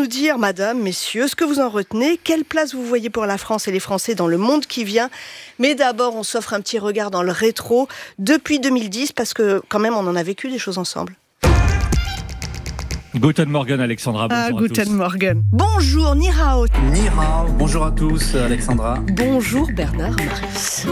nous dire, madame, messieurs, ce que vous en retenez, quelle place vous voyez pour la France et les Français dans le monde qui vient. Mais d'abord, on s'offre un petit regard dans le rétro depuis 2010, parce que quand même, on en a vécu des choses ensemble. Guten Morgen, Alexandra. Bonjour à tous. Guten Morgen. Bonjour, Ni hao. Ni hao. Bonjour à tous, Alexandra. Bonjour, Bernard Maris.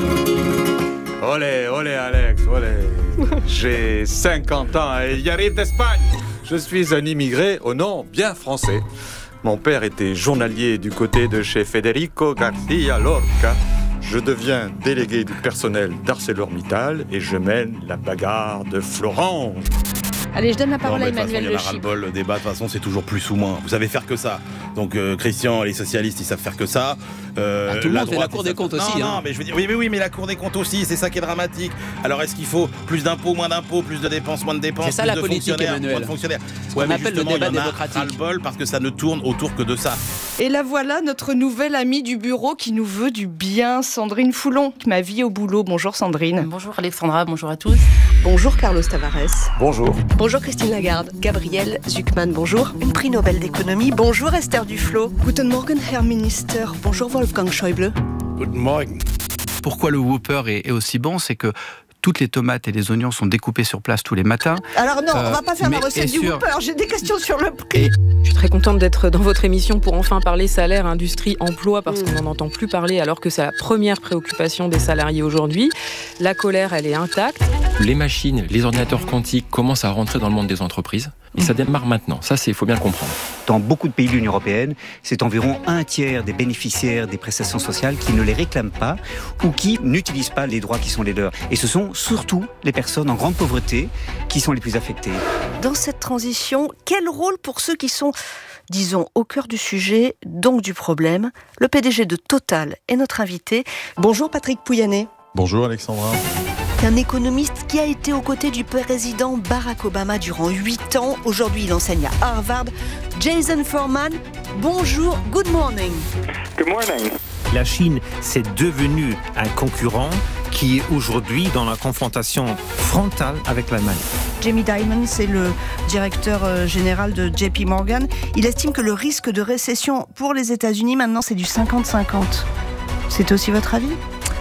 Olé, olé, Alex, olé. J'ai 50 ans et j'arrive d'Espagne. Je suis un immigré au nom bien français. Mon père était journalier du côté de chez Federico García Lorca. Je deviens délégué du personnel d'ArcelorMittal et je mène la bagarre de Florence. Allez, je donne la parole à Emmanuel Le Le Chypre. Chypre. Le débat, de toute façon, c'est toujours plus ou moins. Vous savez faire que ça. Donc, Christian, les socialistes, ils savent faire que ça. Tout le monde fait la Cour des comptes aussi. Non, mais je veux dire, oui, mais la Cour des comptes aussi, c'est ça qui est dramatique. Alors, est-ce qu'il faut plus d'impôts, moins d'impôts, plus de dépenses, moins de dépenses, C'est ça plus la de politique, fonctionnaires, Emmanuel. moins de fonctionnaires. Ce qu'on appelle le débat démocratique. Ras-le-bol parce que ça ne tourne autour que de ça. Et là voilà notre nouvelle amie du bureau qui nous veut du bien, Sandrine Foulon. Ma vie au boulot. Bonjour Sandrine. Bonjour Alexandra, bonjour à tous. Bonjour Carlos Tavares. Bonjour. Bonjour Christine Lagarde. Gabriel Zuckman, bonjour. Une prix Nobel d'économie. Bonjour Esther Duflo. Guten Morgen, Herr Minister. Bonjour Wolfgang Schäuble. Guten Morgen. Pourquoi le Whopper est aussi bon, c'est que toutes les tomates et les oignons sont découpés sur place tous les matins. Alors non, on va pas faire la mais recette du sûr- Whopper. J'ai des questions sur le prix. Je suis très contente d'être dans votre émission pour enfin parler salaire, industrie, emploi, parce qu'on n'en entend plus parler alors que c'est la première préoccupation des salariés aujourd'hui. La colère, elle est intacte. Les machines, les ordinateurs quantiques commencent à rentrer dans le monde des entreprises. Et ça démarre maintenant. Ça, il faut bien le comprendre. Dans beaucoup de pays de l'Union européenne, c'est environ un tiers des bénéficiaires des prestations sociales qui ne les réclament pas ou qui n'utilisent pas les droits qui sont les leurs. Et ce sont surtout les personnes en grande pauvreté qui sont les plus affectées. Dans cette transition, quel rôle pour ceux qui sont, disons, au cœur du sujet, donc du problème? Le PDG de Total est notre invité. Bonjour Patrick Pouyanné. Bonjour Alexandra. Un économiste qui a été aux côtés du président Barack Obama durant 8 ans. Aujourd'hui, il enseigne à Harvard. Jason Foreman, bonjour, good morning. Good morning. La Chine, c'est devenu un concurrent qui est aujourd'hui dans la confrontation frontale avec l'Allemagne. Jamie Dimon, c'est le directeur général de JP Morgan. Il estime que le risque de récession pour les États-Unis, maintenant, c'est du 50-50. C'est aussi votre avis ?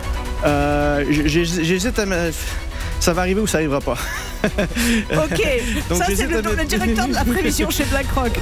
J'hésite à me... Ça va arriver ou ça n'arrivera pas. Ok, Donc, ça c'est le directeur de la prévision chez BlackRock.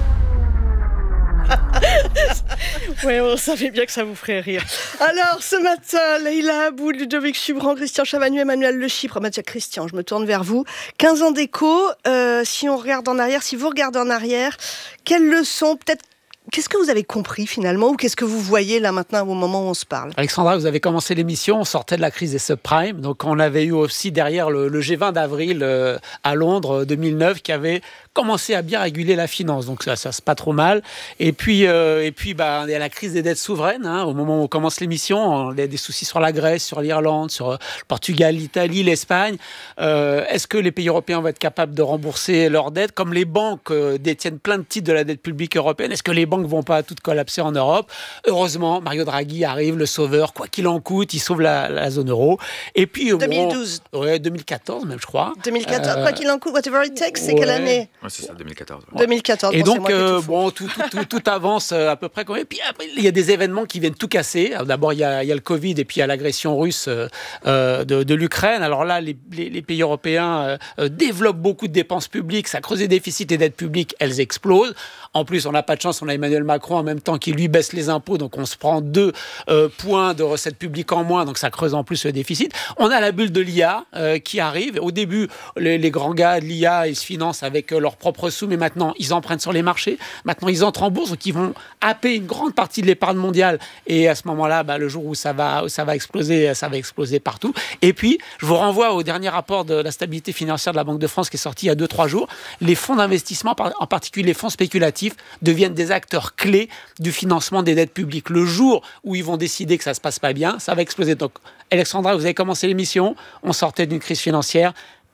Ouais, on savait bien que ça vous ferait rire. Alors, ce matin, Leïla Abou, Ludovic Subran, Christian Chavagneux, Emmanuel Le Chypre. Tiens, Christian, je me tourne vers vous. 15 ans d'écho, si on regarde en arrière, si vous regardez en arrière, quelles leçons, peut-être, qu'est-ce que vous avez compris finalement, ou qu'est-ce que vous voyez là maintenant au moment où on se parle? Alexandra, vous avez commencé l'émission, on sortait de la crise des subprimes, donc on avait eu aussi derrière le G20 d'avril à Londres 2009 qui avait commencé à bien réguler la finance, donc ça c'est pas trop mal. Et puis il y a la crise des dettes souveraines, au moment où on commence l'émission, il y a des soucis sur la Grèce, sur l'Irlande, sur le Portugal, l'Italie, l'Espagne. Est-ce que les pays européens vont être capables de rembourser leurs dettes, comme les banques détiennent plein de titres de la dette publique européenne? Est-ce que les banques vont pas toutes collapser en Europe? Heureusement, Mario Draghi arrive, le sauveur, quoi qu'il en coûte, il sauve la zone euro. Et puis 2012. 2014 même, je crois. 2014, quoi qu'il en coûte, whatever it takes, c'est quelle année? Ouais, c'est ça, 2014. 2014. Et bon, donc, tout avance à peu près. Et puis après, il y a des événements qui viennent tout casser. Alors, d'abord, il y a le Covid et puis il y a l'agression russe de l'Ukraine. Alors là, les pays européens développent beaucoup de dépenses publiques. Ça creuse les déficits et dettes publiques, elles explosent. En plus, on n'a pas de chance, on a Emmanuel Macron en même temps qui lui baisse les impôts. Donc, on se prend 2 points de recettes publiques en moins. Donc, ça creuse en plus le déficit. On a la bulle de l'IA qui arrive. Au début, les grands gars de l'IA, ils se financent avec leurs propres sous, mais maintenant, ils empruntent sur les marchés. Maintenant, ils entrent en bourse, donc ils vont happer une grande partie de l'épargne mondiale. Et à ce moment-là, le jour où ça va exploser, ça va exploser partout. Et puis, je vous renvoie au dernier rapport de la stabilité financière de la Banque de France qui est sorti il y a 2-3 jours. Les fonds d'investissement, en particulier les fonds spéculatifs, deviennent des acteurs clés du financement des dettes publiques. Le jour où ils vont décider que ça ne se passe pas bien, ça va exploser. Donc, Alexandra, vous avez commencé l'émission, on sortait d'une crise financière.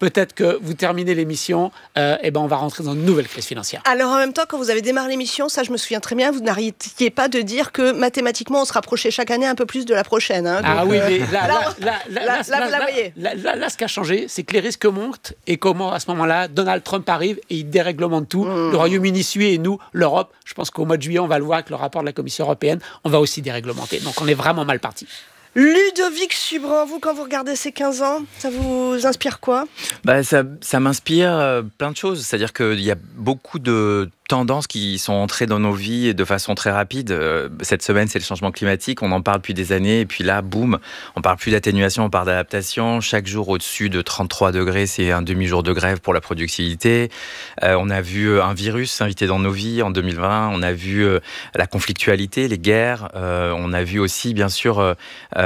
peut-être que vous terminez l'émission, on va rentrer dans une nouvelle crise financière. Alors en même temps, quand vous avez démarré l'émission, ça je me souviens très bien, vous n'arrêtiez pas de dire que mathématiquement on se rapprochait chaque année un peu plus de la prochaine. Donc, oui, mais là, ce qui a changé, c'est que les risques montent et comment à ce moment-là, Donald Trump arrive et il déréglemente tout. Le Royaume-Uni suit et nous, l'Europe, je pense qu'au mois de juillet, on va le voir avec le rapport de la Commission européenne, on va aussi déréglementer. Donc on est vraiment mal parti. Ludovic Subran, vous, quand vous regardez ces 15 ans, ça vous inspire quoi ? Ça m'inspire plein de choses. C'est-à-dire qu'il y a beaucoup de tendances qui sont entrées dans nos vies de façon très rapide. Cette semaine, c'est le changement climatique. On en parle depuis des années. Et puis là, boum, on parle plus d'atténuation, on parle d'adaptation. Chaque jour au-dessus de 33 degrés, c'est un demi-jour de grève pour la productivité. On a vu un virus s'inviter dans nos vies en 2020. On a vu la conflictualité, les guerres. On a vu aussi, bien sûr,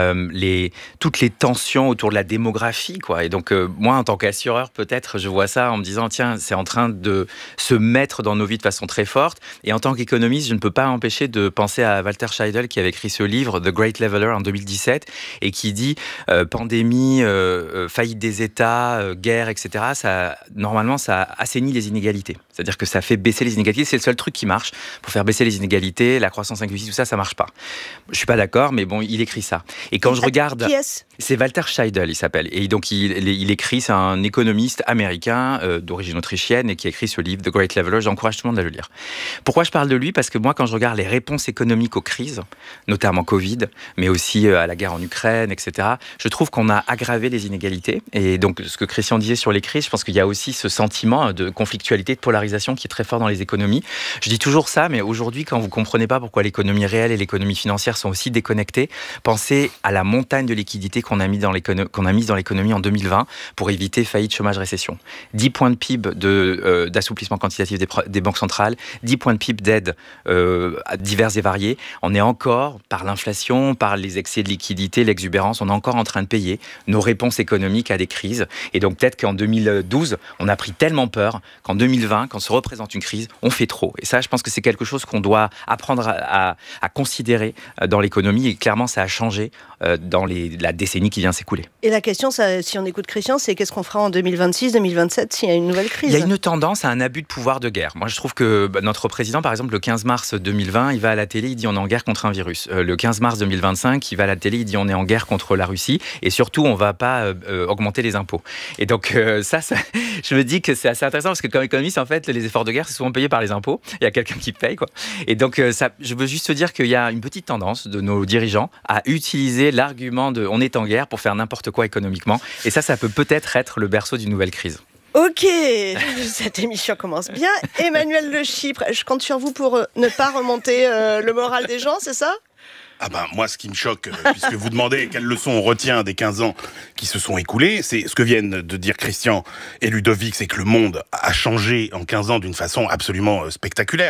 toutes les tensions autour de la démographie, quoi. Et donc, moi, en tant qu'assureur, peut-être, je vois ça en me disant, tiens, c'est en train de se mettre dans nos vies de façon très forte. Et en tant qu'économiste, je ne peux pas empêcher de penser à Walter Scheidel qui avait écrit ce livre, The Great Leveler, en 2017, et qui dit pandémie, faillite des États, guerre, etc. Normalement, ça assainit les inégalités. C'est-à-dire que ça fait baisser les inégalités. C'est le seul truc qui marche pour faire baisser les inégalités. La croissance inclusive, tout ça, ça marche pas. Je suis pas d'accord, mais bon, il écrit ça. Et quand je regarde, qui est-ce ? C'est Walter Scheidel, il s'appelle. Et donc, il écrit, c'est un économiste américain d'origine autrichienne et qui a écrit ce livre, The Great Leveler. J'encourage tout le monde à le lire. Pourquoi je parle de lui ? Parce que moi, quand je regarde les réponses économiques aux crises, notamment Covid, mais aussi à la guerre en Ukraine, etc., je trouve qu'on a aggravé les inégalités. Et donc, ce que Christian disait sur les crises, je pense qu'il y a aussi ce sentiment de conflictualité, de polarisation qui est très fort dans les économies. Je dis toujours ça, mais aujourd'hui, quand vous comprenez pas pourquoi l'économie réelle et l'économie financière sont aussi déconnectées, pensez à la montagne de liquidités qu'on a mise dans l'économie en 2020 pour éviter faillite, chômage, récession. 10 points de PIB d'assouplissement quantitatif des banques centrales, 10 points de PIB d'aide diverses et variées. On est encore, par l'inflation, par les excès de liquidité, l'exubérance, on est encore en train de payer nos réponses économiques à des crises. Et donc peut-être qu'en 2012, on a pris tellement peur qu'en 2020, quand se représente une crise, on fait trop. Et ça, je pense que c'est quelque chose qu'on doit apprendre à considérer dans l'économie. Et clairement, ça a changé dans la décennie qui vient s'écouler. Et la question, si on écoute Christian, c'est qu'est-ce qu'on fera en 2026, 2027 s'il y a une nouvelle crise ? Il y a une tendance à un abus de pouvoir de guerre. Moi, je trouve que notre président, par exemple, le 15 mars 2020, il va à la télé, il dit on est en guerre contre un virus. Le 15 mars 2025, il va à la télé, il dit on est en guerre contre la Russie. Et surtout, on ne va pas augmenter les impôts. Et donc, ça, je me dis que c'est assez intéressant parce que comme économiste, en fait, les efforts de guerre, c'est souvent payé par les impôts. Il y a quelqu'un qui paye, quoi. Et donc, je veux juste dire qu'il y a une petite tendance de nos dirigeants à utiliser l'argument de on est en guerre pour faire n'importe quoi économiquement. Et ça peut-être être le berceau d'une nouvelle crise. Ok, cette émission commence bien. Emmanuel Le Chypre, je compte sur vous pour ne pas remonter le moral des gens, c'est ça ? Moi, ce qui me choque, puisque vous demandez quelle leçon on retient des 15 ans qui se sont écoulés, c'est ce que viennent de dire Christian et Ludovic, c'est que le monde a changé en 15 ans d'une façon absolument spectaculaire.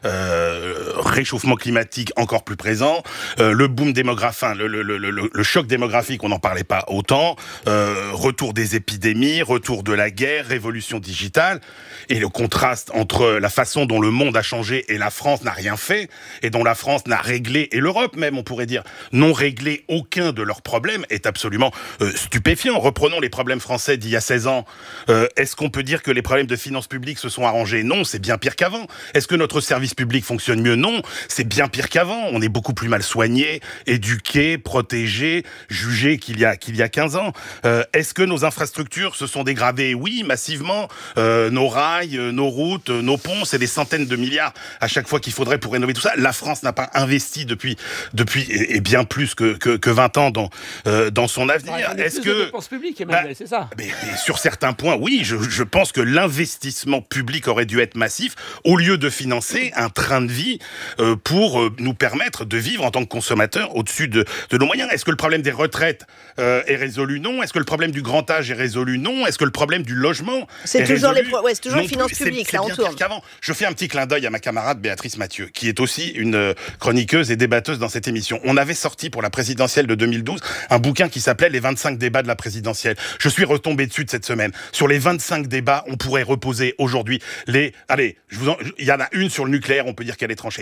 Réchauffement climatique encore plus présent, le boom démographique, le choc démographique, on n'en parlait pas autant, retour des épidémies, retour de la guerre, révolution digitale, et le contraste entre la façon dont le monde a changé et la France n'a rien fait, et dont la France n'a réglé, et l'Europe même, on pourrait dire, non réglé aucun de leurs problèmes, est absolument stupéfiant. Reprenons les problèmes français d'il y a 16 ans. Est-ce qu'on peut dire que les problèmes de finances publiques se sont arrangés ? Non, c'est bien pire qu'avant. Est-ce que notre service public fonctionne mieux ? Non, c'est bien pire qu'avant. On est beaucoup plus mal soignés, éduqués, protégés, jugés qu'il y a 15 ans. Est-ce que nos infrastructures se sont dégradées ? Oui, massivement. Nos rails, nos routes, nos ponts, c'est des centaines de milliards à chaque fois qu'il faudrait pour rénover tout ça. La France n'a pas investi depuis et bien plus que 20 ans dans son avenir. Est-ce que de dépenses publiques, Emmanuel, c'est ça ? Mais sur certains points, oui, je pense que l'investissement public aurait dû être massif au lieu de financer un train de vie pour nous permettre de vivre en tant que consommateurs au-dessus de nos moyens. Est-ce que le problème des retraites est résolu ? Non. Est-ce que le problème du grand âge est résolu ? Non. Est-ce que le problème du logement c'est est toujours résolu ? c'est toujours les finances publiques, là, on tourne. Je fais un petit clin d'œil à ma camarade Béatrice Mathieu, qui est aussi une chroniqueuse et débatteuse dans cette émission. On avait sorti pour la présidentielle de 2012 un bouquin qui s'appelait « Les 25 débats de la présidentielle ». Je suis retombé dessus de cette semaine. Sur les 25 débats, on pourrait reposer aujourd'hui il y en a une sur le nucléaire, on peut dire qu'elle est tranchée.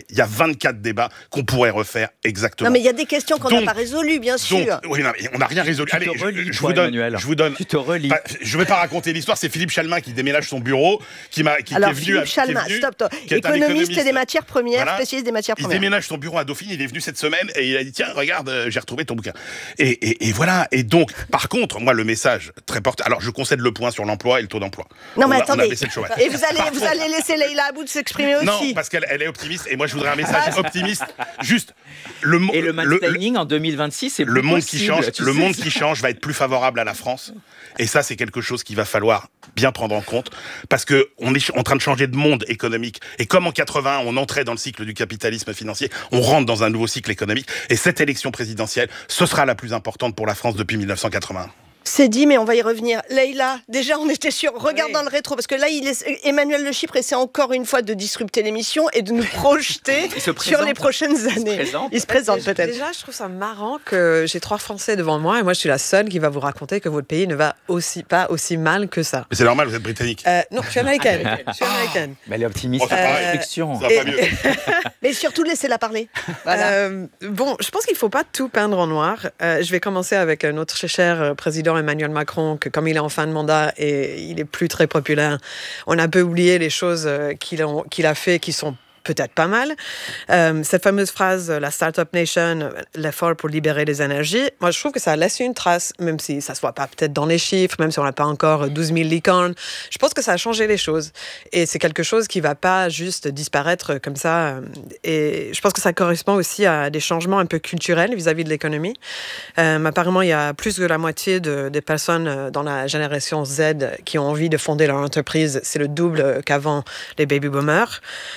parler. Il y a 24 débats qu'on pourrait refaire exactement. Non, mais il y a des questions qu'on n'a pas résolues, bien sûr. Oui, non, mais on n'a rien résolu. Allez, je vous donne. Tu te relis. Je ne vais pas raconter l'histoire. C'est Philippe Chalmin qui déménage son bureau, qui est venu. Philippe Chalmin, stop. Économiste des matières premières, spécialiste des matières premières. Il déménage son bureau à Dauphine. Il est venu cette semaine et il a dit tiens, regarde, j'ai retrouvé ton bouquin. Et voilà. Et donc, par contre, moi, le message très porteur. Alors, je concède le point sur l'emploi et le taux d'emploi. Non, mais attendez. On a baissé le chômage. Et vous allez laisser Leïla Aboud s'exprimer aussi. Non, parce qu'elle est optimiste et moi je voudrais un message optimiste. Juste et le mansplaining en 2026, c'est le monde possible, qui change va être plus favorable à la France. Et ça, c'est quelque chose qu'il va falloir bien prendre en compte parce que on est en train de changer de monde économique. Et comme en 80, on entrait dans le cycle du capitalisme financier, on rentre dans un nouveau cycle économique. Et cette élection présidentielle, ce sera la plus importante pour la France depuis 1981. C'est dit, mais on va y revenir. Leïla, déjà, on était sûr. Regarde dans le rétro, parce que là, Emmanuel Le Chypre essaie encore une fois de disrupter l'émission et de nous projeter sur les prochaines années. Il se présente peut-être. Déjà, je trouve ça marrant que j'ai 3 Français devant moi et moi, je suis la seule qui va vous raconter que votre pays ne va pas aussi mal que ça. Mais c'est normal, vous êtes britannique. Non, je suis américaine. Mais elle est optimiste. Ça va pas mieux. Mais surtout, laissez-la parler. Voilà. Bon, je pense qu'il ne faut pas tout peindre en noir. Je vais commencer avec notre cher président Emmanuel Macron, que comme il est en fin de mandat et il est plus très populaire, on a un peu oublié les choses qu'il a fait qui sont peut-être pas mal. Cette fameuse phrase, la Startup Nation, l'effort pour libérer les énergies, moi je trouve que ça a laissé une trace, même si ça se voit pas peut-être dans les chiffres, même si on n'a pas encore 12 000 licornes. Je pense que ça a changé les choses. Et c'est quelque chose qui va pas juste disparaître comme ça. Et je pense que ça correspond aussi à des changements un peu culturels vis-à-vis de l'économie. Apparemment, il y a plus de la moitié des personnes dans la génération Z qui ont envie de fonder leur entreprise. C'est le double qu'avant les baby boomers.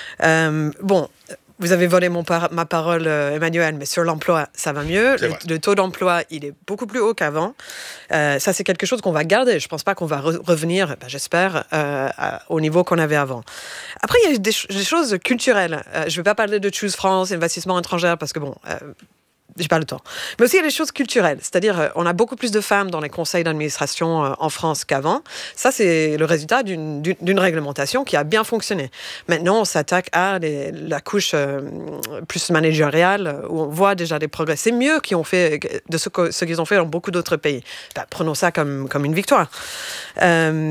Bon, vous avez volé ma parole, Emmanuel, mais sur l'emploi, ça va mieux. Le taux d'emploi, il est beaucoup plus haut qu'avant. Ça, c'est quelque chose qu'on va garder. Je ne pense pas qu'on va revenir, j'espère, au niveau qu'on avait avant. Après, il y a des choses culturelles. Je ne vais pas parler de Choose France, investissement étranger, parce que j'ai pas le temps. Mais aussi, il y a des choses culturelles. C'est-à-dire, on a beaucoup plus de femmes dans les conseils d'administration en France qu'avant. Ça, c'est le résultat d'une réglementation qui a bien fonctionné. Maintenant, on s'attaque à la couche plus managériale, où on voit déjà des progrès. C'est mieux qu'ils ont fait de ce qu'ils ont fait dans beaucoup d'autres pays. Prenons ça comme une victoire. J'ai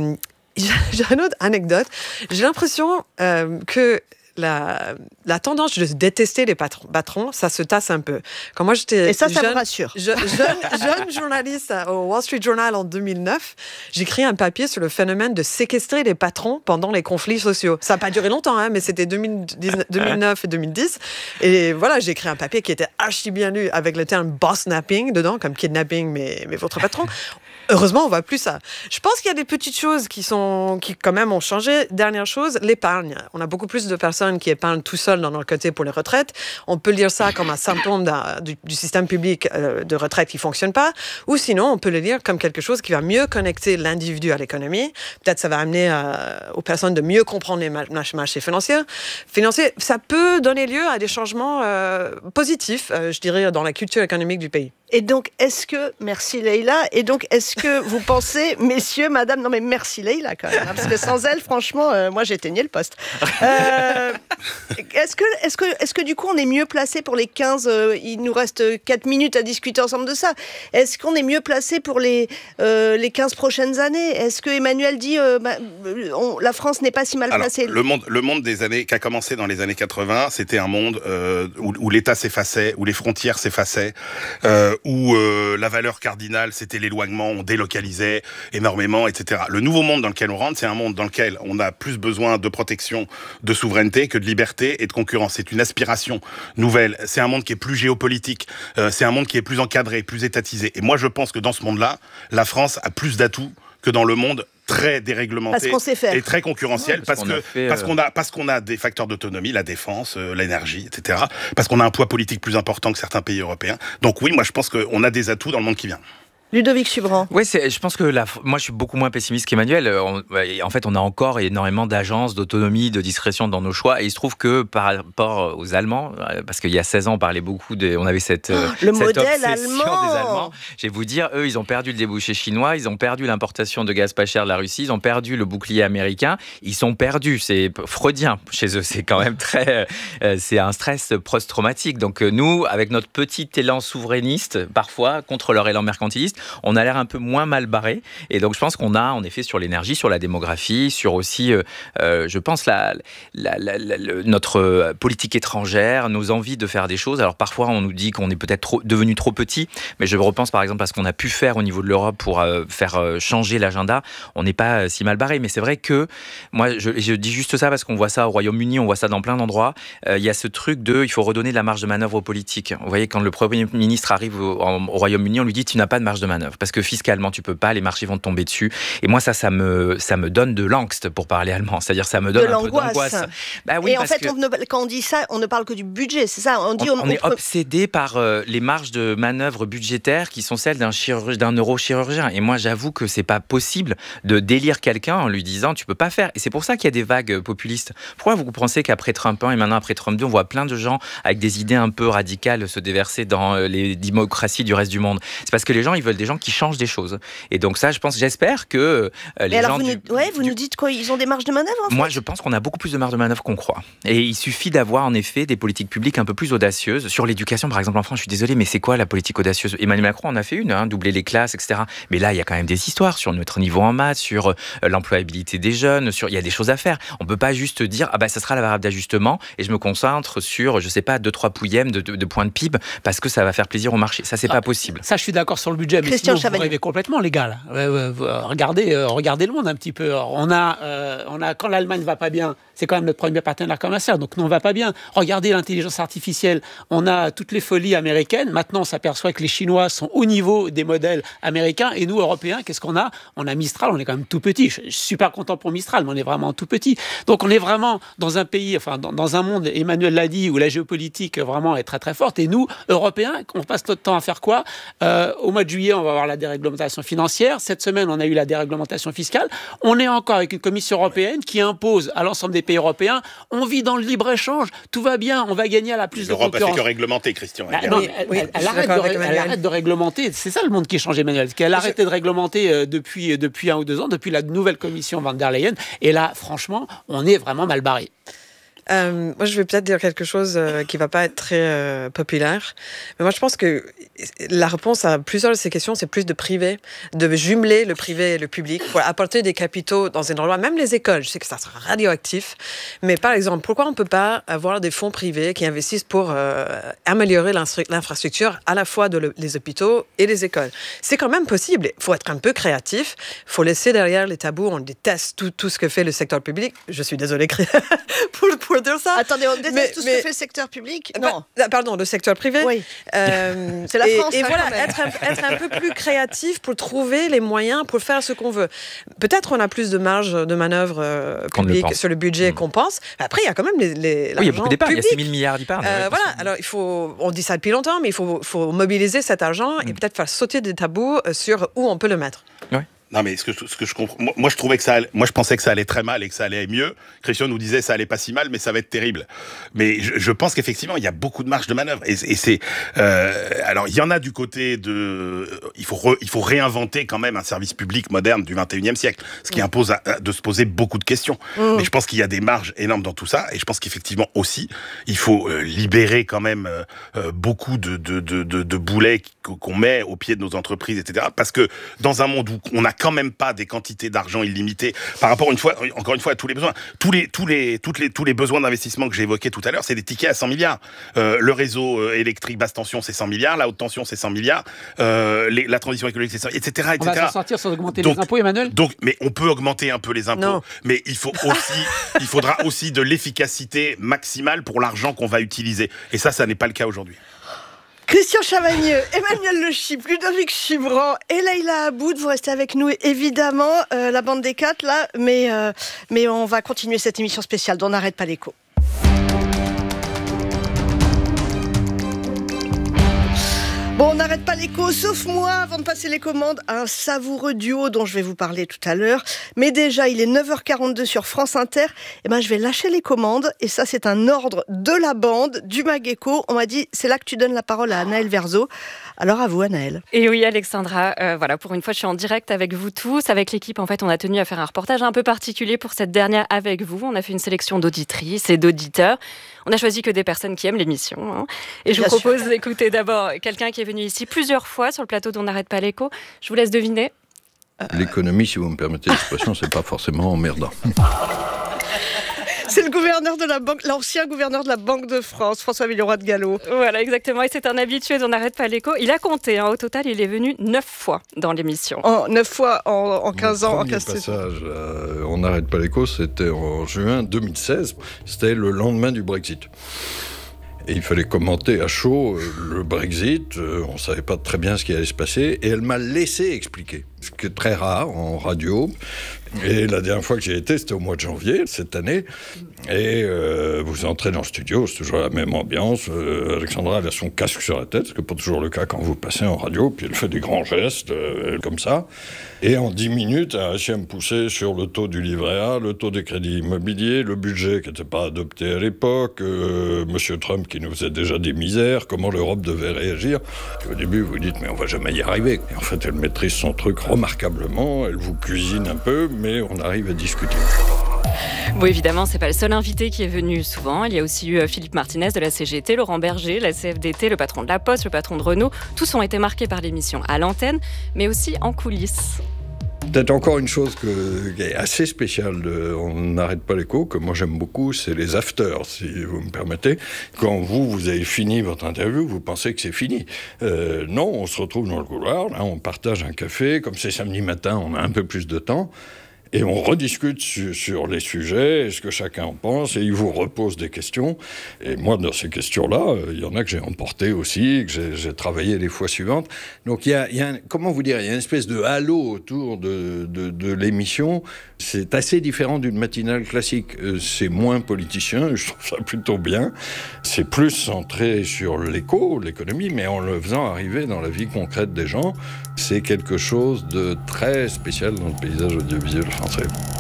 une autre anecdote. J'ai l'impression que la tendance de détester les patrons, ça se tasse un peu. Quand moi j'étais ça me rassure. Jeune journaliste au Wall Street Journal en 2009, j'écris un papier sur le phénomène de séquestrer les patrons pendant les conflits sociaux. Ça n'a pas duré longtemps, mais c'était 2009 et 2010. Et voilà, j'ai écrit un papier qui était archi bien lu avec le terme boss napping dedans, comme kidnapping, mais votre patron. Heureusement, on ne voit plus ça. Je pense qu'il y a des petites choses qui quand même ont changé. Dernière chose, l'épargne. On a beaucoup plus de personnes qui épargnent tout seuls dans leur côté pour les retraites. On peut lire ça comme un symptôme du système public de retraite qui ne fonctionne pas. Ou sinon, on peut le lire comme quelque chose qui va mieux connecter l'individu à l'économie. Peut-être ça va amener aux personnes de mieux comprendre les marchés financiers. Ça peut donner lieu à des changements positifs, je dirais, dans la culture économique du pays. Et donc, merci Leïla, est-ce que vous pensez, messieurs, madame, non mais merci Leïla quand même, parce que sans elle, franchement, moi j'éteignais le poste. Est-ce que du coup on est mieux placé pour les 15, il nous reste 4 minutes à discuter ensemble de ça, est-ce qu'on est mieux placé pour les 15 prochaines années? Est-ce que Emmanuel dit, la France n'est pas si mal placée? Le monde des années, qui a commencé dans les années 80, c'était un monde où l'État s'effaçait, où les frontières s'effaçaient, où la valeur cardinale, c'était l'éloignement, on délocalisait énormément, etc. Le nouveau monde dans lequel on rentre, c'est un monde dans lequel on a plus besoin de protection, de souveraineté que de liberté et de concurrence. C'est une aspiration nouvelle. C'est un monde qui est plus géopolitique. C'est un monde qui est plus encadré, plus étatisé. Et moi, je pense que dans ce monde-là, la France a plus d'atouts que dans le monde très déréglementé et très concurrentiel, parce qu'on a des facteurs d'autonomie, la défense, l'énergie, etc. Parce qu'on a un poids politique plus important que certains pays européens. Donc oui, moi je pense qu'on a des atouts dans le monde qui vient. Ludovic Subran. Oui, je pense que moi, je suis beaucoup moins pessimiste qu'Emmanuel. En fait, on a encore énormément d'agences, d'autonomie, de discrétion dans nos choix. Et il se trouve que par rapport aux Allemands, parce qu'il y a 16 ans, on parlait beaucoup on avait cette modèle obsession allemand. des Allemands. Je vais vous dire, eux, ils ont perdu le débouché chinois, ils ont perdu l'importation de gaz pas cher de la Russie, ils ont perdu le bouclier américain. Ils sont perdus. C'est freudien chez eux. C'est quand même c'est un stress post-traumatique. Donc nous, avec notre petit élan souverainiste, parfois, contre leur élan mercantiliste, on a l'air un peu moins mal barré. Et donc, je pense qu'on a, en effet, sur l'énergie, sur la démographie, sur aussi, je pense, notre politique étrangère, nos envies de faire des choses. Alors, parfois, on nous dit qu'on est peut-être devenu trop petit, mais je repense, par exemple, à ce qu'on a pu faire au niveau de l'Europe pour faire changer l'agenda. On n'est pas si mal barré. Mais c'est vrai que, moi, je dis juste ça parce qu'on voit ça au Royaume-Uni, on voit ça dans plein d'endroits. Il y a ce truc il faut redonner de la marge de manœuvre aux politiques. Vous voyez, quand le Premier ministre arrive au Royaume-Uni, on lui dit, tu n'as pas de marge de manœuvre. Parce que fiscalement, tu peux pas, les marchés vont te tomber dessus. Et moi, ça me donne de l'angst pour parler allemand. C'est-à-dire, ça me donne un peu d'angoisse. Bah oui, et en fait, quand on dit ça, on ne parle que du budget, c'est ça. On est obsédé par les marges de manœuvre budgétaires qui sont celles d'un neurochirurgien. Et moi, j'avoue que c'est pas possible de délire quelqu'un en lui disant, tu peux pas faire. Et c'est pour ça qu'il y a des vagues populistes. Pourquoi vous pensez qu'après Trump 1 et maintenant après Trump 2, on voit plein de gens avec des idées un peu radicales se déverser dans les démocraties du reste du monde? C'est parce que les gens, ils veulent des gens qui changent des choses. Et donc ça, j'espère que les gens... Vous nous dites quoi? Ils ont des marges de manœuvre, en fait? Moi, je pense qu'on a beaucoup plus de marge de manœuvre qu'on croit. Et il suffit d'avoir, en effet, des politiques publiques un peu plus audacieuses. Sur l'éducation, par exemple, en France, je suis désolé, mais c'est quoi la politique audacieuse? Emmanuel Macron en a fait une, doubler les classes, etc. Mais là, il y a quand même des histoires sur notre niveau en maths, sur l'employabilité des jeunes, il y a des choses à faire. On ne peut pas juste dire, ça sera la variable d'ajustement, et je me concentre sur, 2-3 pouillèmes de points de PIB, parce que ça va faire plaisir au marché. Ça, c'est pas possible. Ça, je suis d'accord sur le budget, mais sinon, vous rêvez complètement, les gars. Regardez le monde un petit peu. On a quand l'Allemagne va pas bien, c'est quand même notre premier partenaire commercial, donc nous on va pas bien. Regardez l'intelligence artificielle, on a toutes les folies américaines. Maintenant, on s'aperçoit que les Chinois sont au niveau des modèles américains, et nous, Européens, qu'est-ce qu'on a? On a Mistral, on est quand même tout petit. Je suis super content pour Mistral, mais on est vraiment tout petit. Donc on est vraiment dans un pays, dans un monde, Emmanuel l'a dit, où la géopolitique vraiment est très très forte. Et nous, Européens, on passe notre temps à faire quoi? Au mois de juillet, on va avoir la déréglementation financière. Cette semaine, on a eu la déréglementation fiscale. On est encore avec une Commission européenne qui impose à l'ensemble des pays européens, on vit dans le libre-échange, tout va bien, on va gagner à la plus de concurrence. L'Europe a fait que réglementer, Christian. Elle arrête de réglementer. C'est ça le monde qui change, Emmanuel. Elle a arrêté de réglementer depuis 1 ou 2 ans, depuis la nouvelle Commission von der Leyen. Et là, franchement, on est vraiment mal barré. Moi, je vais peut-être dire quelque chose qui va pas être très populaire, mais moi, je pense que la réponse à plusieurs de ces questions, c'est plus de privé, de jumeler le privé et le public pour apporter des capitaux dans un endroit, même les écoles. Je sais que ça sera radioactif, mais par exemple, pourquoi on peut pas avoir des fonds privés qui investissent pour améliorer l'infrastructure à la fois les hôpitaux et les écoles? C'est quand même possible. Il faut être un peu créatif. Il faut laisser derrière les tabous. On déteste tout ce que fait le secteur public. Je suis désolée pour dire ça. Attendez, on déteste tout ce que fait le secteur public? Non. Pardon, le secteur privé. Oui. C'est la France. Et voilà, être un peu plus créatif pour trouver les moyens pour faire ce qu'on veut. Peut-être on a plus de marge de manœuvre publique sur le budget qu'on pense. Après, il y a quand même il y a beaucoup d'épargne. Il y a 6 000 milliards d'épargne. Voilà. Alors, on dit ça depuis longtemps, mais il faut mobiliser cet argent et peut-être faire sauter des tabous sur où on peut le mettre. Oui. Non, mais ce que je comprends, moi je trouvais que moi je pensais que ça allait très mal et que ça allait mieux. Christian nous disait ça allait pas si mal, mais ça va être terrible. Mais je pense qu'effectivement il y a beaucoup de marge de manœuvre et c'est alors il y en a du côté de il faut réinventer quand même un service public moderne du 21e siècle, ce qui impose de se poser beaucoup de questions. Mais je pense qu'il y a des marges énormes dans tout ça et je pense qu'effectivement aussi il faut libérer quand même beaucoup de boulets qu'on met au pied de nos entreprises, etc. Parce que dans un monde où on n'a quand même pas des quantités d'argent illimitées par rapport encore une fois à tous les besoins. Tous les besoins d'investissement que j'ai évoqués tout à l'heure, c'est des tickets à 100 milliards. Le réseau électrique basse tension, c'est 100 milliards. La haute tension, c'est 100 milliards. La transition écologique, c'est 100 milliards, etc. On va s'en sortir sans augmenter les impôts, Emmanuel? Mais on peut augmenter un peu les impôts. Non. Mais il faudra aussi de l'efficacité maximale pour l'argent qu'on va utiliser. Et ça n'est pas le cas aujourd'hui. Christian Chavagneux, Emmanuel Le Chypre, Ludovic Subran et Leïla Aboud, vous restez avec nous évidemment, la bande des 4 là, mais on va continuer cette émission spéciale dont on n'arrête pas l'écho. Bon, on n'arrête pas l'écho, sauf moi, avant de passer les commandes, un savoureux duo dont je vais vous parler tout à l'heure. Mais déjà, il est 9h42 sur France Inter. Eh ben, je vais lâcher les commandes. Et ça, c'est un ordre de la bande, du Mag-Écho. On m'a dit, c'est là que tu donnes la parole à Anaëlle Verzo. Alors à vous, Anaëlle. Et oui, Alexandra, voilà, pour une fois, je suis en direct avec vous tous. Avec l'équipe, en fait, on a tenu à faire un reportage un peu particulier pour cette dernière avec vous. On a fait une sélection d'auditrices et d'auditeurs. On a choisi que des personnes qui aiment l'émission. Hein. Et je vous propose d'écouter d'abord quelqu'un qui est venu ici plusieurs fois sur le plateau d'On n'arrête pas l'écho. Je vous laisse deviner. L'économie, si vous me permettez l'expression, c'est pas forcément emmerdant. C'est le gouverneur de la banque, l'ancien gouverneur de la Banque de France, François Villeroy de Galhau. Voilà, exactement. Et c'est un habitué d'On n'arrête pas l'écho. Il a compté. Hein. Au total, il est venu 9 fois dans l'émission. 9 fois en 15 ans. Le premier passage, On n'arrête pas l'écho, c'était en juin 2016. C'était le lendemain du Brexit. Et il fallait commenter à chaud le Brexit. On ne savait pas très bien ce qui allait se passer. Et elle m'a laissé expliquer, ce qui est très rare en radio. Et la dernière fois que j'y étais, c'était au mois de janvier, cette année. Et vous entrez dans le studio, c'est toujours la même ambiance. Alexandra, elle a son casque sur la tête, ce qui n'est pas toujours le cas quand vous passez en radio. Puis elle fait des grands gestes, comme ça. Et en 10 minutes, elle a réussi à me pousser sur le taux du livret A, le taux des crédits immobiliers, le budget qui n'était pas adopté à l'époque, Monsieur Trump qui nous faisait déjà des misères, comment l'Europe devait réagir. Et au début, vous dites, mais on ne va jamais y arriver. Et en fait, elle maîtrise son truc remarquablement, elle vous cuisine un peu, mais on arrive à discuter. Bon, évidemment, c'est pas le seul invité qui est venu souvent. Il y a aussi eu Philippe Martinez de la CGT, Laurent Berger, la CFDT, le patron de la Poste, le patron de Renault. Tous ont été marqués par l'émission à l'antenne, mais aussi en coulisses. Peut-être encore une chose qui est assez spéciale On n'arrête pas l'écho, que moi j'aime beaucoup, c'est les afters, si vous me permettez. Quand vous avez fini votre interview, vous pensez que c'est fini. Non, on se retrouve dans le couloir, là, on partage un café, comme c'est samedi matin, on a un peu plus de temps. Et on rediscute sur les sujets, ce que chacun en pense, et il vous repose des questions. Et moi, dans ces questions-là, il y en a que j'ai emportées aussi, que j'ai travaillé les fois suivantes. Donc il y a comment vous dire, il y a une espèce de halo autour de l'émission. C'est assez différent d'une matinale classique. C'est moins politicien, je trouve ça plutôt bien. C'est plus centré sur l'économie, mais en le faisant arriver dans la vie concrète des gens. C'est quelque chose de très spécial dans le paysage audiovisuel français.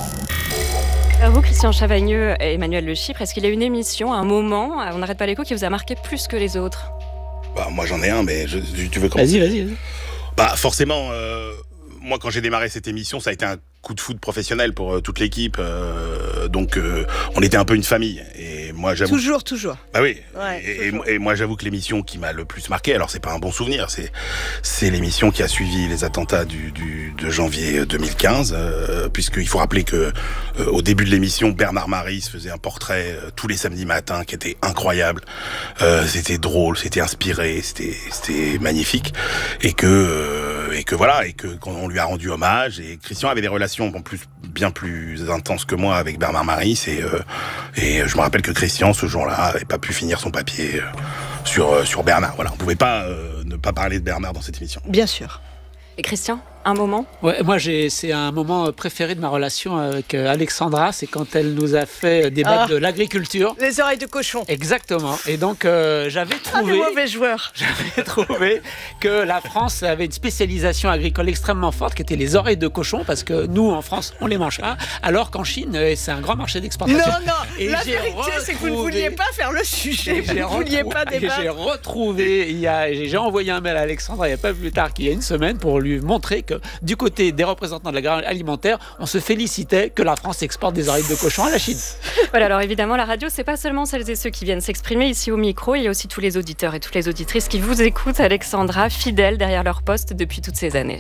Alors vous, Christian Chavagneux et Emmanuel Le Chypre, est-ce qu'il y a une émission, un moment, On n'arrête pas l'écho, qui vous a marqué plus que les autres ? Moi j'en ai un, mais tu veux commencer ? Vas-y. Forcément, moi quand j'ai démarré cette émission, ça a été un coup de foudre professionnel pour toute l'équipe. Donc on était un peu une famille. Et moi, j'avoue... Toujours. Bah oui. Ouais, et moi, j'avoue que l'émission qui m'a le plus marqué, alors c'est pas un bon souvenir, c'est l'émission qui a suivi les attentats de janvier 2015, puisqu'il faut rappeler que au début de l'émission, Bernard Maris faisait un portrait tous les samedis matins qui était incroyable. C'était drôle, c'était inspiré, c'était magnifique, et que voilà, et que quand on lui a rendu hommage, et Christian avait des relations bien plus intenses que moi avec Bernard Maris, et je me rappelle que Christian, ce jour-là, n'avait pas pu finir son papier sur Bernard. Voilà, on ne pouvait pas ne pas parler de Bernard dans cette émission. Bien sûr. Et Christian, un moment ? Ouais, moi, c'est un moment préféré de ma relation avec Alexandra, c'est quand elle nous a fait débattre de l'agriculture. Les oreilles de cochon. Exactement. Et donc, j'avais trouvé... des mauvais joueurs. J'avais trouvé que la France avait une spécialisation agricole extrêmement forte, qui était les oreilles de cochon, parce que nous, en France, on les mange pas, alors qu'en Chine, c'est un grand marché d'exportation. Non, et la vérité, c'est que vous ne vouliez pas faire le sujet, vous ne vouliez pas débattre. J'ai envoyé un mail à Alexandra, il n'y a pas plus tard qu'il y a une semaine, pour lui montrer que du côté des représentants de l'agroalimentaire, on se félicitait que la France exporte des oreilles de cochon à la Chine. Voilà, alors évidemment, la radio, c'est pas seulement celles et ceux qui viennent s'exprimer ici au micro, il y a aussi tous les auditeurs et toutes les auditrices qui vous écoutent, Alexandra, fidèles derrière leur poste depuis toutes ces années.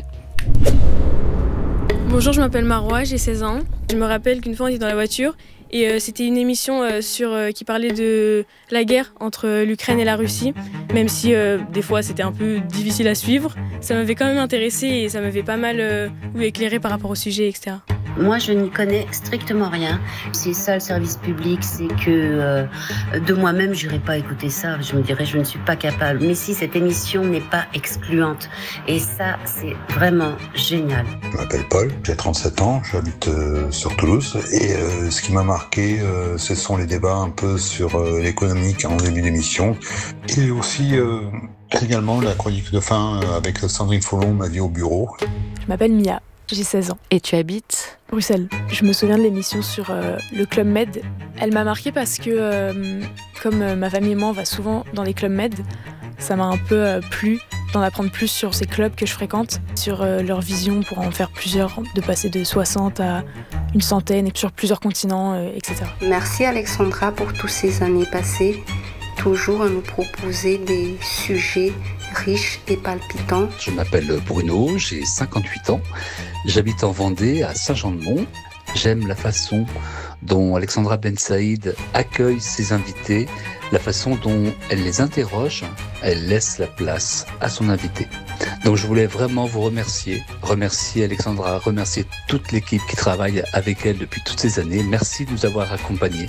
Bonjour, je m'appelle Marois, j'ai 16 ans. Je me rappelle qu'une fois on était dans la voiture et c'était une émission qui parlait de la guerre entre l'Ukraine et la Russie. Même si des fois c'était un peu difficile à suivre, ça m'avait quand même intéressée et ça m'avait pas mal éclairé par rapport au sujet, etc. Moi, je n'y connais strictement rien. C'est ça le service public, c'est que de moi-même, je n'irais pas écouter ça. Je me dirais, je ne suis pas capable. Mais si cette émission n'est pas excluante, et ça, c'est vraiment génial. Je m'appelle Paul, j'ai 37 ans, j'habite sur Toulouse. Et ce qui m'a marqué, ce sont les débats un peu sur l'économique en début d'émission. Et aussi également la chronique de fin avec Sandrine Follon, ma vie au bureau. Je m'appelle Mia, j'ai 16 ans. Et tu habites ? Bruxelles. Je me souviens de l'émission sur le Club Med. Elle m'a marquée parce que, comme ma famille et moi, on va souvent dans les clubs Med, ça m'a un peu plu d'en apprendre plus sur ces clubs que je fréquente, sur leur vision pour en faire plusieurs, de passer de 60 à une centaine, et sur plusieurs continents, etc. Merci Alexandra pour toutes ces années passées, toujours à nous proposer des sujets riches et palpitants. Je m'appelle Bruno, j'ai 58 ans, j'habite en Vendée, à Saint-Jean-de-Mont. J'aime la façon dont Alexandra Ben Saïd accueille ses invités, la façon dont elle les interroge, elle laisse la place à son invité. Donc je voulais vraiment vous remercier Alexandra, remercier toute l'équipe qui travaille avec elle depuis toutes ces années. Merci de nous avoir accompagnés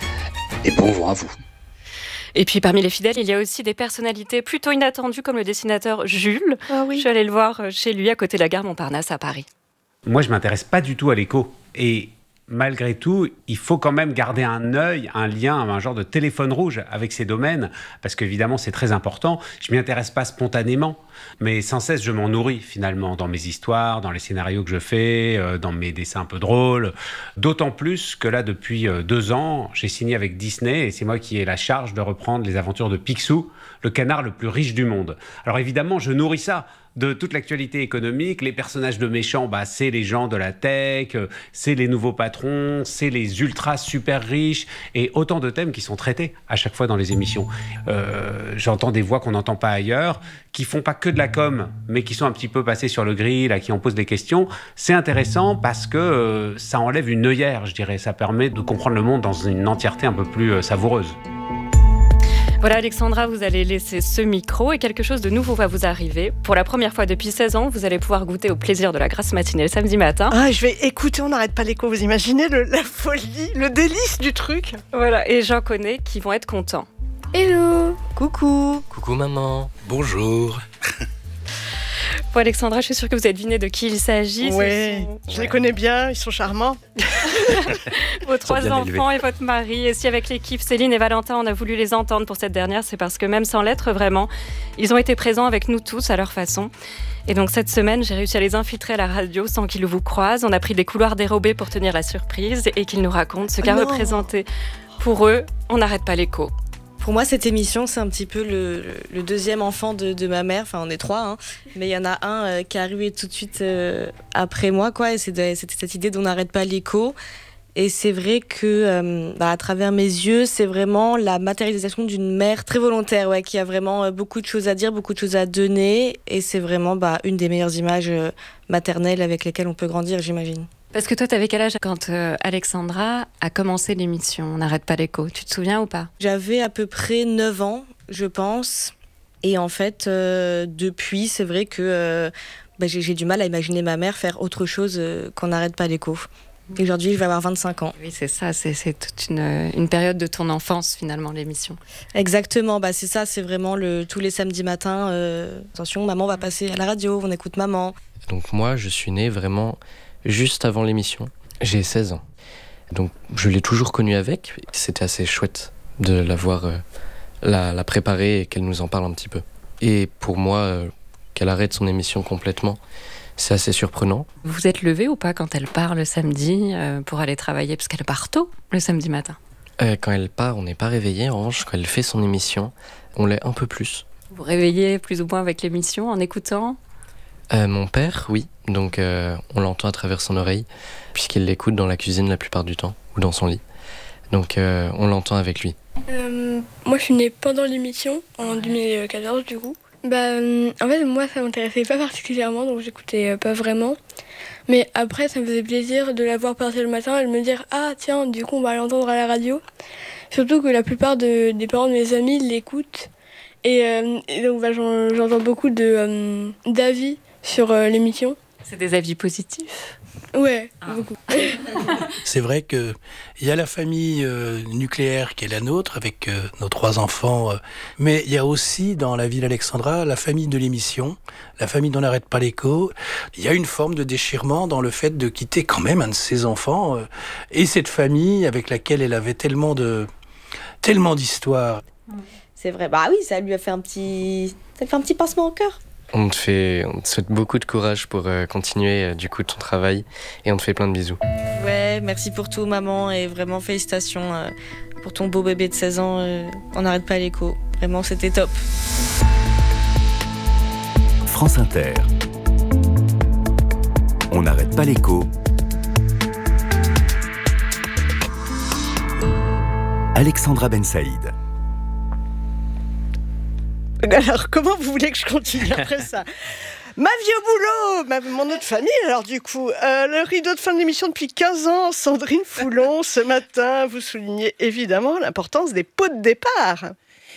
et bon vent à vous. Et puis parmi les fidèles, il y a aussi des personnalités plutôt inattendues comme le dessinateur Jules. Ah oui. Je suis allée le voir chez lui à côté de la gare Montparnasse à Paris. Moi, je ne m'intéresse pas du tout à l'éco. Et malgré tout, il faut quand même garder un œil, un lien, un genre de téléphone rouge avec ces domaines, parce qu'évidemment, c'est très important. Je ne m'y intéresse pas spontanément, mais sans cesse, je m'en nourris finalement dans mes histoires, dans les scénarios que je fais, dans mes dessins un peu drôles. D'autant plus que là, depuis 2 ans, j'ai signé avec Disney et c'est moi qui ai la charge de reprendre les aventures de Picsou, le canard le plus riche du monde. Alors évidemment, je nourris ça de toute l'actualité économique. Les personnages de méchants, c'est les gens de la tech, c'est les nouveaux patrons, c'est les ultra super riches, et autant de thèmes qui sont traités à chaque fois dans les émissions. J'entends des voix qu'on n'entend pas ailleurs, qui font pas que de la com, mais qui sont un petit peu passées sur le grill, à qui on pose des questions. C'est intéressant parce que ça enlève une œillère, je dirais. Ça permet de comprendre le monde dans une entièreté un peu plus savoureuse. Voilà Alexandra, vous allez laisser ce micro et quelque chose de nouveau va vous arriver. Pour la première fois depuis 16 ans, vous allez pouvoir goûter au plaisir de la grasse matinée le samedi matin. Ah, je vais écouter, on n'arrête pas l'écho, vous imaginez la folie, le délice du truc. Voilà, et j'en connais qui vont être contents. Hello. Coucou. Coucou maman, bonjour. Bon Alexandra, je suis sûre que vous avez deviné de qui il s'agit. Oui, je les connais bien, ils sont charmants. Vos 3 enfants et votre mari. Et si avec l'équipe Céline et Valentin, on a voulu les entendre pour cette dernière, c'est parce que même sans l'être vraiment, ils ont été présents avec nous tous à leur façon. Et donc cette semaine, j'ai réussi à les infiltrer à la radio sans qu'ils vous croisent. On a pris des couloirs dérobés pour tenir la surprise et qu'ils nous racontent ce qu'a représenté pour eux. On n'arrête pas l'écho. Pour moi, cette émission, c'est un petit peu le deuxième enfant de ma mère. Enfin, on est 3, hein. Mais il y en a un qui est arrivé tout de suite après moi, quoi. Et c'était cette idée d'on n'arrête pas l'écho. Et c'est vrai que, à travers mes yeux, c'est vraiment la matérialisation d'une mère très volontaire, qui a vraiment beaucoup de choses à dire, beaucoup de choses à donner. Et c'est vraiment une des meilleures images maternelles avec lesquelles on peut grandir, j'imagine. Parce que toi, t'avais quel âge quand Alexandra a commencé l'émission On n'arrête pas l'écho? Tu te souviens ou pas? J'avais à peu près 9 ans, je pense. Et en fait, depuis, c'est vrai que j'ai du mal à imaginer ma mère faire autre chose qu'on n'arrête pas l'écho. Et aujourd'hui, je vais avoir 25 ans. Oui, c'est ça. C'est toute une période de ton enfance, finalement, l'émission. Exactement. C'est ça. C'est vraiment tous les samedis matins. Attention, maman va passer à la radio. On écoute maman. Donc moi, je suis né vraiment juste avant l'émission. J'ai 16 ans. Donc je l'ai toujours connue avec. C'était assez chouette de la voir la préparer et qu'elle nous en parle un petit peu. Et pour moi, qu'elle arrête son émission complètement, c'est assez surprenant. Vous êtes levé ou pas quand elle part le samedi pour aller travailler? Parce qu'elle part tôt le samedi matin. Quand elle part, on n'est pas réveillé. En revanche, quand elle fait son émission, on l'est un peu plus. Vous réveillez plus ou moins avec l'émission en écoutant? Mon père, oui. Donc on l'entend à travers son oreille, puisqu'il l'écoute dans la cuisine la plupart du temps, ou dans son lit. Donc on l'entend avec lui. Moi je suis née pendant l'émission, en 2014 du coup. En fait moi ça m'intéressait pas particulièrement, donc j'écoutais pas vraiment. Mais après ça me faisait plaisir de la voir passer le matin et de me dire « Ah tiens, du coup on va l'entendre à la radio ». Surtout que la plupart des parents de mes amis l'écoutent. Et donc j'entends beaucoup d'avis sur l'émission. C'est des avis positifs? Ouais, beaucoup. C'est vrai qu'il y a la famille nucléaire qui est la nôtre, avec nos 3 enfants, mais il y a aussi dans la ville Alexandra la famille de l'émission, la famille dont n'arrête pas l'écho. Il y a une forme de déchirement dans le fait de quitter quand même un de ses enfants, et cette famille avec laquelle elle avait tellement d'histoires. C'est vrai, bah oui, ça lui a fait un petit pincement au cœur. On te souhaite beaucoup de courage pour continuer du coup ton travail et on te fait plein de bisous. Ouais, merci pour tout maman et vraiment félicitations pour ton beau bébé de 16 ans. On n'arrête pas l'écho, vraiment c'était top. France Inter. On n'arrête pas l'écho. Alexandra Ben Saïd. Alors, comment vous voulez que je continue après ça? Ma vie au boulot, mon autre famille, alors du coup, le rideau de fin de l'émission depuis 15 ans, Sandrine Foulon, ce matin, vous soulignez évidemment l'importance des pots de départ.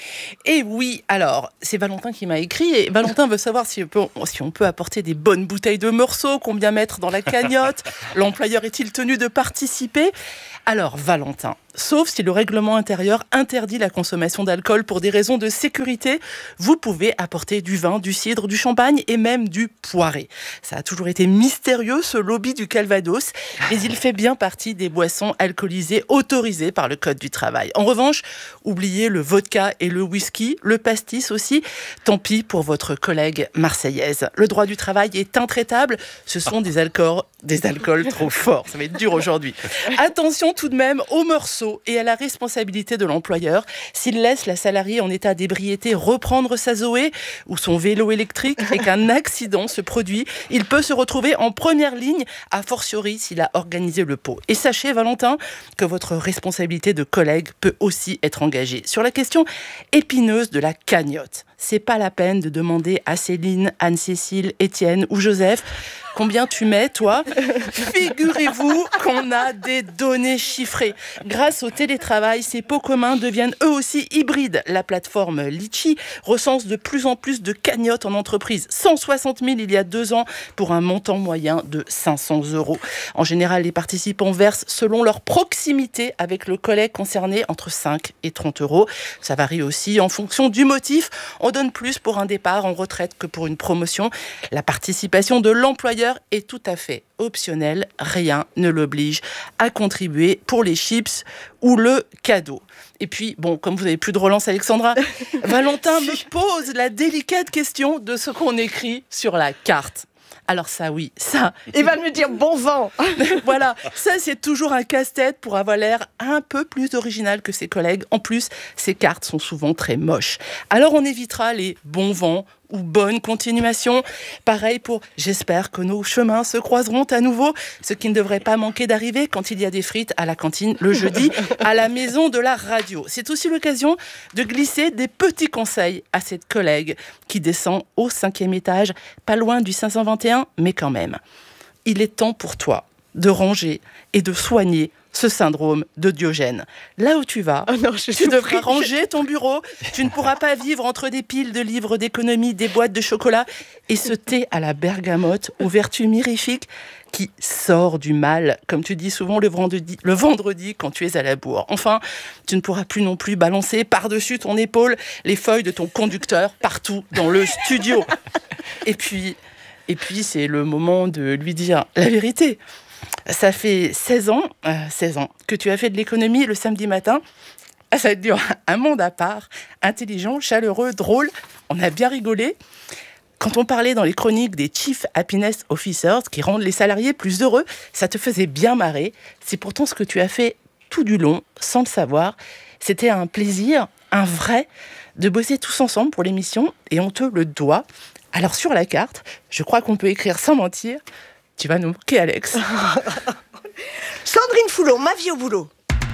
Et oui, alors, c'est Valentin qui m'a écrit, et Valentin veut savoir si on peut apporter des bonnes bouteilles de morceaux, combien mettre dans la cagnotte, l'employeur est-il tenu de participer? Alors, Valentin, sauf si le règlement intérieur interdit la consommation d'alcool pour des raisons de sécurité, vous pouvez apporter du vin, du cidre, du champagne et même du poiré. Ça a toujours été mystérieux, ce lobby du Calvados, mais il fait bien partie des boissons alcoolisées autorisées par le Code du travail. En revanche, oubliez le vodka et le whisky, le pastis aussi, tant pis pour votre collègue marseillaise. Le droit du travail est intraitable, ce sont des alcools trop forts, ça va être dur aujourd'hui. Attention tout de même aux morceaux et à la responsabilité de l'employeur. S'il laisse la salariée en état d'ébriété reprendre sa Zoé ou son vélo électrique et qu'un accident se produit, il peut se retrouver en première ligne, a fortiori s'il a organisé le pot. Et sachez, Valentin, que votre responsabilité de collègue peut aussi être engagée. Sur la question épineuse de la cagnotte, c'est pas la peine de demander à Céline, Anne-Cécile, Étienne ou Joseph combien tu mets, toi. Figurez-vous qu'on a des données chiffrées. Grâce au télétravail, ces pots communs deviennent eux aussi hybrides. La plateforme Litchi recense de plus en plus de cagnottes en entreprise. 160 000 il y a 2 ans pour un montant moyen de 500 €. En général, les participants versent selon leur proximité avec le collègue concerné entre 5 et 30 €. Ça varie aussi en fonction du motif. On donne plus pour un départ en retraite que pour une promotion. La participation de l'employeur est tout à fait optionnelle. Rien ne l'oblige à contribuer pour les chips ou le cadeau. Et puis, bon, comme vous n'avez plus de relance, Alexandra, Valentin me pose la délicate question de ce qu'on écrit sur la carte. Alors ça, oui, ça... Il va me dire bon vent. Voilà, ça c'est toujours un casse-tête pour avoir l'air un peu plus original que ses collègues. En plus, ces cartes sont souvent très moches. Alors on évitera les bons vents ou bonne continuation. Pareil pour « J'espère que nos chemins se croiseront à nouveau », ce qui ne devrait pas manquer d'arriver quand il y a des frites à la cantine le jeudi à la maison de la radio. C'est aussi l'occasion de glisser des petits conseils à cette collègue qui descend au 5e étage, pas loin du 521, mais quand même. Il est temps pour toi de ranger et de soigner ce syndrome de Diogène. Là où tu vas, tu devras ranger ton bureau. Tu ne pourras pas vivre entre des piles de livres d'économie, des boîtes de chocolat et ce thé à la bergamote aux vertus mirifiques qui sort du mal, comme tu dis souvent le vendredi quand tu es à la bourre. Enfin, tu ne pourras plus non plus balancer par-dessus ton épaule les feuilles de ton conducteur partout dans le studio. Et puis, c'est le moment de lui dire la vérité. Ça fait 16 ans que tu as fait de l'économie le samedi matin. Ça a été un monde à part, intelligent, chaleureux, drôle. On a bien rigolé. Quand on parlait dans les chroniques des Chief Happiness Officers qui rendent les salariés plus heureux, ça te faisait bien marrer. C'est pourtant ce que tu as fait tout du long, sans le savoir. C'était un plaisir, un vrai, de bosser tous ensemble pour l'émission et on te le doit. Alors sur la carte, je crois qu'on peut écrire sans mentir. Tu vas nous manquer, Alex. Sandrine Foulon, ma vie au boulot.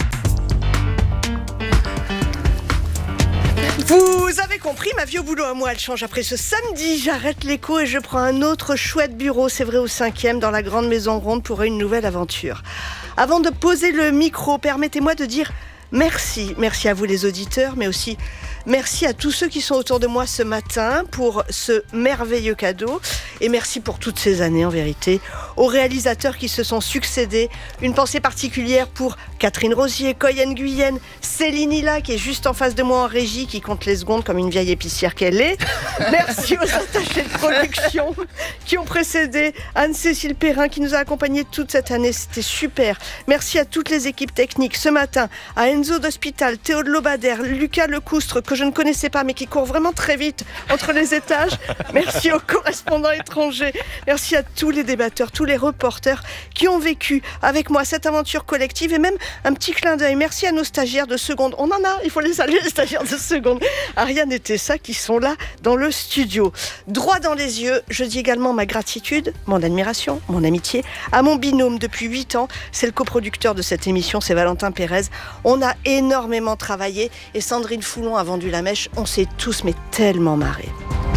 Vous avez compris, ma vie au boulot à moi, elle change. Après ce samedi, j'arrête l'écho et je prends un autre chouette bureau, c'est vrai au 5e, dans la grande maison ronde pour une nouvelle aventure. Avant de poser le micro, permettez-moi de dire merci. Merci à vous les auditeurs, mais aussi Merci à tous ceux qui sont autour de moi ce matin pour ce merveilleux cadeau. Et merci pour toutes ces années, en vérité. Aux réalisateurs qui se sont succédés. Une pensée particulière pour Catherine Rosier, Coyenne Guyenne, Céline Hilla, qui est juste en face de moi en régie, qui compte les secondes comme une vieille épicière qu'elle est. Merci aux attachés de production qui ont précédé Anne-Cécile Perrin, qui nous a accompagnés toute cette année. C'était super. Merci à toutes les équipes techniques. Ce matin, à Enzo d'Hospital, Théo de Lobadère, Lucas Lecoustre, que je ne connaissais pas, mais qui court vraiment très vite entre les étages. Merci aux correspondants étrangers. Merci à tous les débatteurs, tous les reporters qui ont vécu avec moi cette aventure collective, et même un petit clin d'œil. Merci à nos stagiaires de seconde. On en a, il faut les saluer, les stagiaires de seconde. Ariane et Tessa qui sont là dans le studio. Droit dans les yeux, je dis également ma gratitude, mon admiration, mon amitié à mon binôme depuis 8 ans. C'est le coproducteur de cette émission, c'est Valentin Pérez. On a énormément travaillé et Sandrine Foulon a vendu la mèche. On s'est tous mais tellement marrés.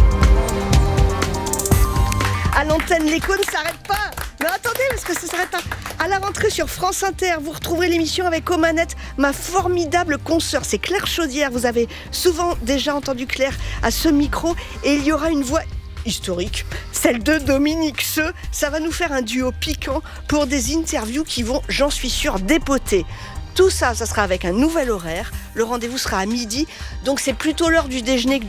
À l'antenne, l'écho ne s'arrête pas. Mais attendez, parce que ça ne s'arrête pas. À la rentrée sur France Inter, vous retrouverez l'émission avec aux manettes ma formidable consoeur, c'est Claire Chaudière. Vous avez souvent déjà entendu Claire à ce micro, et il y aura une voix historique, celle de Dominique Seux. Ça va nous faire un duo piquant pour des interviews qui vont, j'en suis sûre, dépoter. Tout ça, ça sera avec un nouvel horaire. Le rendez-vous sera à midi, donc c'est plutôt l'heure du déjeuner que